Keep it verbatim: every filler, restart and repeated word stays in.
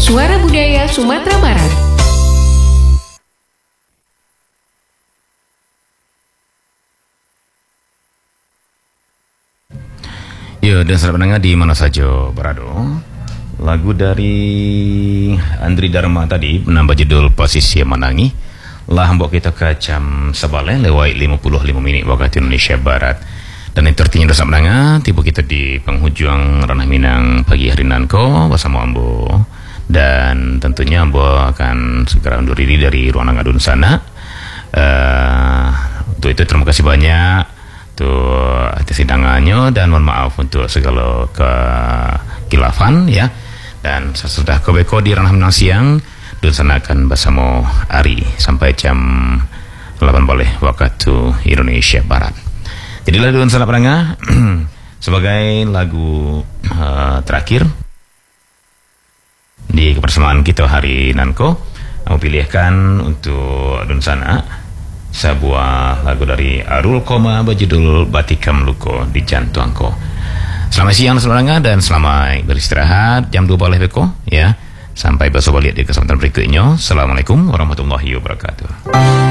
Suara Budaya Sumatera Barat. Ya, dan sahabat pendengar di mana saja berada, lagu dari Andri Dharma tadi menambah judul Posisi Menangi lah mbok kita ke jam sebalik lewat lima puluh lima menit waktu Indonesia Barat. Dan itu artinya sahabat pendengar, tiba kita di penghujung Ranah Minang pagi hari nanko bersama Ambo. Dan tentunya Ambo akan segera undur diri dari ruangan adun sana. uh, Untuk itu terima kasih banyak untuk atas hidangannya, dan mohon maaf untuk segala kekilafan ya. Dan sesudah kebeko di Ranah Minang siang dan sana akan bersama Ari sampai jam delapan boleh waktu Indonesia Barat. Jadi lagu dan sana pendengar sebagai lagu uh, terakhir di kebersamaan kita hari nanko, aku pilihkan untuk adun sana sebuah lagu dari Arul Koma berjudul Batikam Luko di Jantuangko. Selamat siang semuanya dan selamat beristirahat. Jam dua boleh beko ya. Sampai besok balik di kesempatan berikutnya. Assalamualaikum warahmatullahi wabarakatuh.